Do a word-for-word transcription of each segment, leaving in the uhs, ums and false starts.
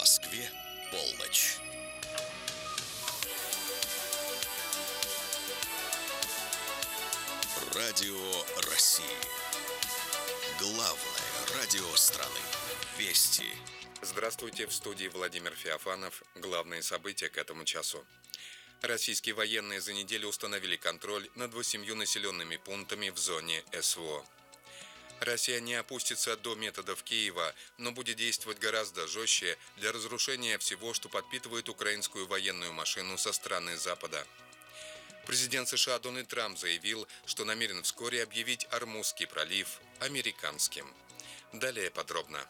Москве полночь. Радио России. Главное радио страны. Вести. Здравствуйте, в студии Владимир Феофанов. Главные события к этому часу. Российские военные за неделю установили контроль над восемью населенными пунктами в зоне СВО. Россия не опустится до методов Киева, но будет действовать гораздо жестче для разрушения всего, что подпитывает украинскую военную машину со стороны Запада. Президент США Дональд Трамп заявил, что намерен вскоре объявить Ормузский пролив американским. Далее подробно.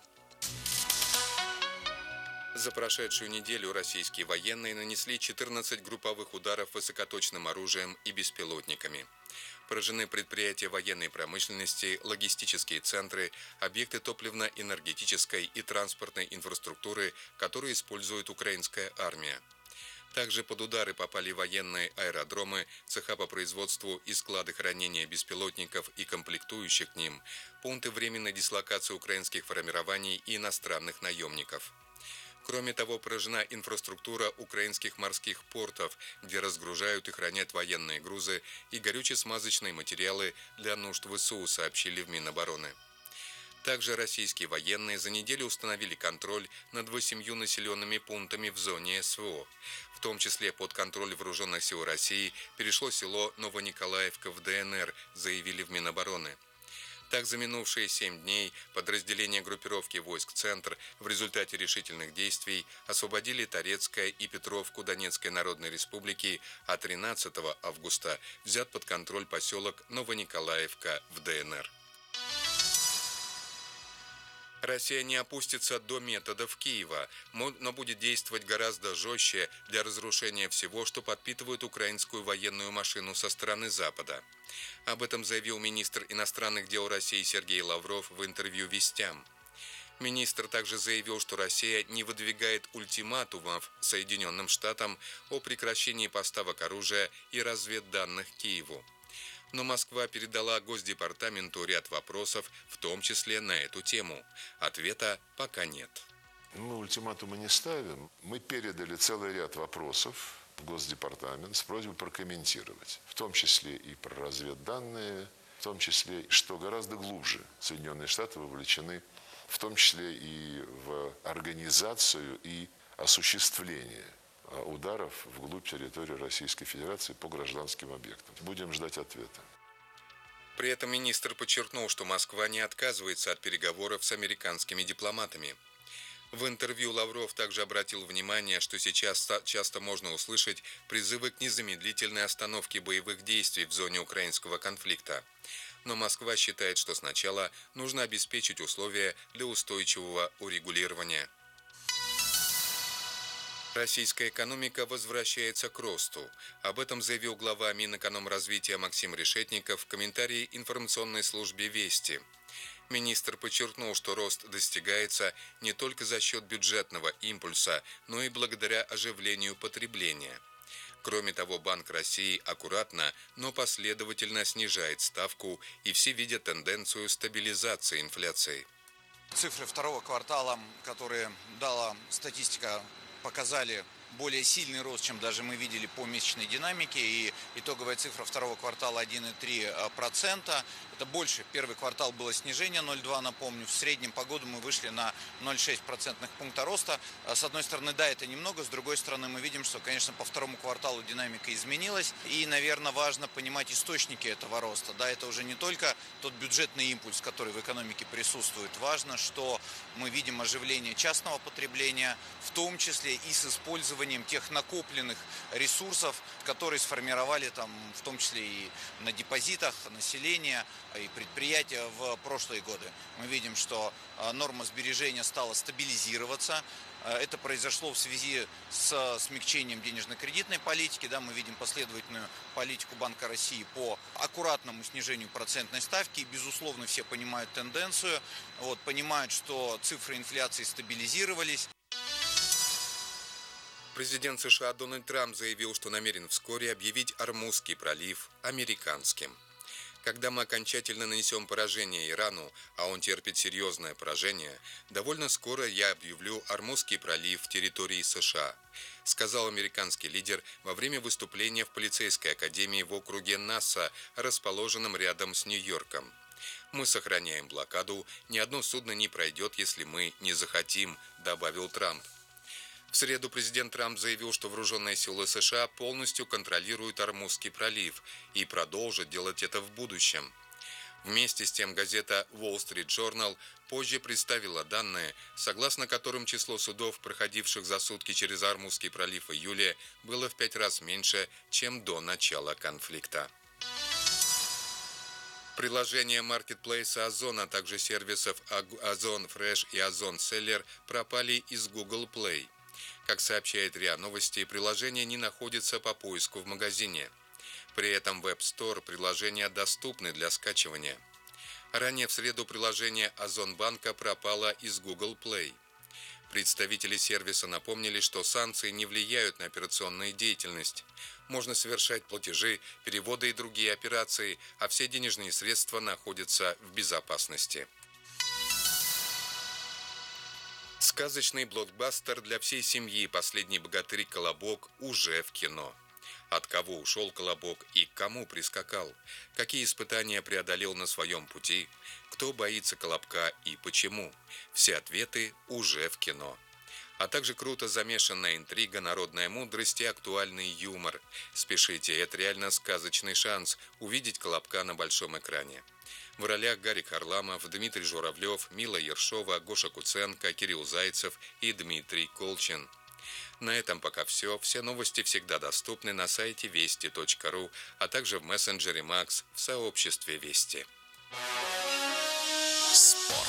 За прошедшую неделю российские военные нанесли четырнадцать групповых ударов высокоточным оружием и беспилотниками. Поражены предприятия военной промышленности, логистические центры, объекты топливно-энергетической и транспортной инфраструктуры, которые использует украинская армия. Также под удары попали военные аэродромы, цеха по производству и склады хранения беспилотников и комплектующих к ним, пункты временной дислокации украинских формирований и иностранных наемников. Кроме того, поражена инфраструктура украинских морских портов, где разгружают и хранят военные грузы и горюче-смазочные материалы для нужд ВСУ, сообщили в Минобороны. Также российские военные за неделю установили контроль над восемью населенными пунктами в зоне СВО. В том числе под контроль вооруженных сил России перешло село Новониколаевка в ДНР, заявили в Минобороны. Так, за минувшие семь дней подразделения группировки войск «Центр» в результате решительных действий освободили Торецкое и Петровку Донецкой Народной Республики, а тринадцатого августа взят под контроль поселок Новониколаевка в ДНР. Россия не опустится до методов Киева, но будет действовать гораздо жестче для разрушения всего, что подпитывает украинскую военную машину со стороны Запада. Об этом заявил министр иностранных дел России Сергей Лавров в интервью «Вестям». Министр также заявил, что Россия не выдвигает ультиматумов Соединенным Штатам о прекращении поставок оружия и разведданных Киеву. Но Москва передала Госдепартаменту ряд вопросов, в том числе на эту тему. Ответа пока нет. Мы ультиматумы не ставим. Мы передали целый ряд вопросов в Госдепартамент с просьбой прокомментировать. В том числе и про разведданные, в том числе, что гораздо глубже Соединенные Штаты вовлечены, в том числе и в организацию и осуществление ударов вглубь территории Российской Федерации по гражданским объектам. Будем ждать ответа. При этом министр подчеркнул, что Москва не отказывается от переговоров с американскими дипломатами. В интервью Лавров также обратил внимание, что сейчас часто можно услышать призывы к незамедлительной остановке боевых действий в зоне украинского конфликта. Но Москва считает, что сначала нужно обеспечить условия для устойчивого урегулирования. Российская экономика возвращается к росту. Об этом заявил глава Минэкономразвития Максим Решетников в комментарии информационной службе «Вести». Министр подчеркнул, что рост достигается не только за счет бюджетного импульса, но и благодаря оживлению потребления. Кроме того, Банк России аккуратно, но последовательно снижает ставку, и все видят тенденцию стабилизации инфляции. Цифры второго квартала, которые дала статистика, показали более сильный рост, чем даже мы видели по месячной динамике, и итоговая цифра второго квартала один и три процента. Это больше. Первый квартал было снижение ноль целых два десятых, напомню. В среднем по году мы вышли на ноль целых шесть процентных пункта роста. С одной стороны, да, это немного, с другой стороны, мы видим, что, конечно, по второму кварталу динамика изменилась, и, наверное, важно понимать источники этого роста. Да, это уже не только тот бюджетный импульс, который в экономике присутствует. Важно, что мы видим оживление частного потребления, в том числе и с использованием тех накопленных ресурсов, которые сформировали там, в том числе и на депозитах населения и предприятия в прошлые годы. Мы видим, что норма сбережения стала стабилизироваться. Это произошло в связи с смягчением денежно-кредитной политики. Да, мы видим последовательную политику Банка России по аккуратному снижению процентной ставки. И, безусловно, все понимают тенденцию, вот, понимают, что цифры инфляции стабилизировались. Президент США Дональд Трамп заявил, что намерен вскоре объявить Ормузский пролив американским. Когда мы окончательно нанесем поражение Ирану, а он терпит серьезное поражение, довольно скоро я объявлю Ормузский пролив территорией США, сказал американский лидер во время выступления в полицейской академии в округе Насса, расположенном рядом с Нью-Йорком. Мы сохраняем блокаду, ни одно судно не пройдет, если мы не захотим, добавил Трамп. В среду президент Трамп заявил, что вооруженные силы США полностью контролируют Ормузский пролив и продолжат делать это в будущем. Вместе с тем газета Wall Street Journal позже представила данные, согласно которым число судов, проходивших за сутки через Ормузский пролив в июле, было в пять раз меньше, чем до начала конфликта. Приложения маркетплейса Озон, а также сервисов Озон Fresh и Озон Seller пропали из Google Play. Как сообщает РИА Новости, приложение не находится по поиску в магазине. При этом в App Store приложения доступны для скачивания. Ранее в среду приложение Озон Банка пропало из Google Play. Представители сервиса напомнили, что санкции не влияют на операционную деятельность. Можно совершать платежи, переводы и другие операции, а все денежные средства находятся в безопасности. Сказочный блокбастер для всей семьи «Последний богатырь Колобок» уже в кино. От кого ушел Колобок и к кому прискакал? Какие испытания преодолел на своем пути? Кто боится Колобка и почему? Все ответы уже в кино. А также круто замешанная интрига, народная мудрость и актуальный юмор. Спешите, это реально сказочный шанс увидеть Колобка на большом экране. В ролях Гарик Харламов, Дмитрий Журавлев, Мила Ершова, Гоша Куценко, Кирилл Зайцев и Дмитрий Колчин. На этом пока все. Все новости всегда доступны на сайте вести точка ру, а также в мессенджере Макс в сообществе Вести. Спорт.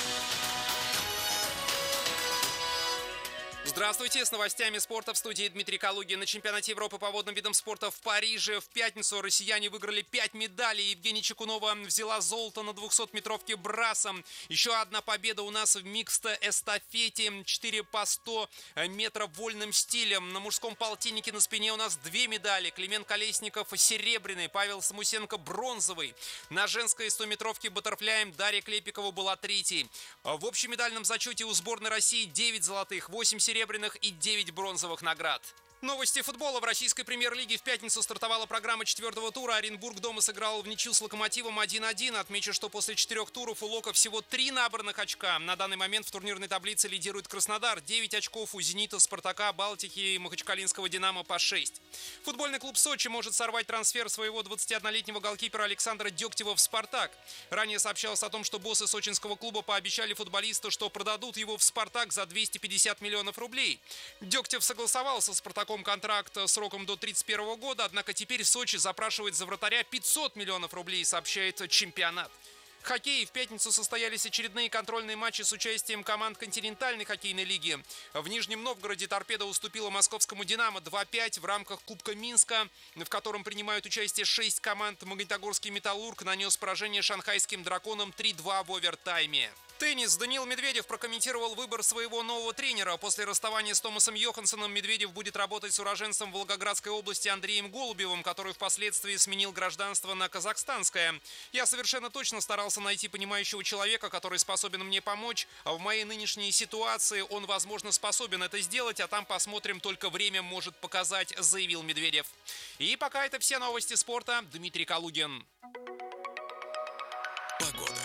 Здравствуйте, с новостями спорта в студии Дмитрий Калугин. На чемпионате Европы по водным видам спорта в Париже в пятницу россияне выиграли пять медалей. Евгения Чекунова взяла золото на двухсотметровке брасом. Еще одна победа у нас в микс-эстафете. четыре по сто метров вольным стилем. На мужском полтиннике на спине у нас две медали. Климент Колесников серебряный, Павел Самусенко бронзовый. На женской стометровке баттерфляем Дарья Клепикова была третьей. В общем медальном зачете у сборной России девять золотых, восемь серебряных и девять бронзовых наград. Новости футбола. В российской премьер-лиге в пятницу стартовала программа четвертого тура. Оренбург дома сыграл в ничью с Локомотивом один один. Отмечу, что после четырех туров у Лока всего три набранных очка. На данный момент в турнирной таблице лидирует Краснодар. девять очков у Зенита, Спартака, Балтики и Махачкалинского Динамо по шесть. Футбольный клуб Сочи может сорвать трансфер своего двадцатиоднолетнего голкипера Александра Дегтева в Спартак. Ранее сообщалось о том, что боссы сочинского клуба пообещали футболисту, что продадут его в Спартак за двести пятьдесят миллионов рублей. Дегтев согласовал со Спартаком контракт сроком до тридцать первого года, однако теперь Сочи запрашивает за вратаря пятьсот миллионов рублей, сообщает Чемпионат. В хоккее в пятницу состоялись очередные контрольные матчи с участием команд континентальной хоккейной лиги. В Нижнем Новгороде «Торпедо» уступила московскому «Динамо» два пять в рамках Кубка Минска, в котором принимают участие шесть команд. Магнитогорский «Металлург» нанес поражение шанхайским «Драконам» три два в овертайме. Теннис. Даниил Медведев прокомментировал выбор своего нового тренера. После расставания с Томасом Йоханссоном Медведев будет работать с уроженцем Волгоградской области Андреем Голубевым, который впоследствии сменил гражданство на казахстанское. «Я совершенно точно старался найти понимающего человека, который способен мне помочь. А в моей нынешней ситуации он, возможно, способен это сделать, а там посмотрим, только время может показать», — заявил Медведев. И пока это все новости спорта. Дмитрий Калугин. Погода.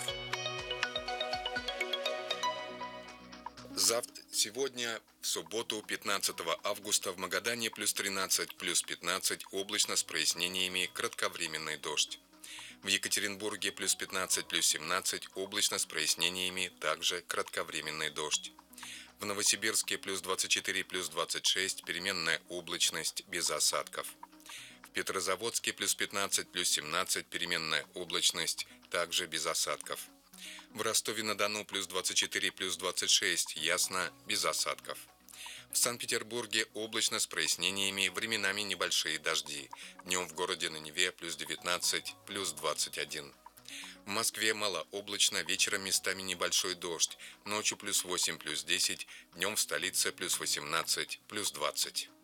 Завтра, сегодня, в субботу, пятнадцатого августа, в Магадане плюс тринадцать, плюс пятнадцать, облачно с прояснениями, кратковременный дождь. В Екатеринбурге плюс пятнадцать, плюс семнадцать, облачно с прояснениями, также кратковременный дождь. В Новосибирске плюс двадцать четыре, плюс двадцать шесть, переменная облачность, без осадков. В Петрозаводске плюс пятнадцать, плюс семнадцать, переменная облачность, также без осадков. В Ростове-на-Дону плюс двадцать четыре, плюс двадцать шесть, ясно, без осадков. В Санкт-Петербурге облачно с прояснениями, временами небольшие дожди. Днем в городе на Неве плюс девятнадцать, плюс двадцать один. В Москве малооблачно, вечером местами небольшой дождь. Ночью плюс восемь, плюс десять, днем в столице плюс восемнадцать, плюс двадцать.